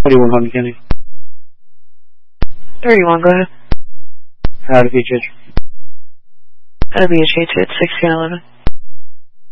41 Huntington County. 31, go ahead. How to be judged? That'll be a J2 at 1611.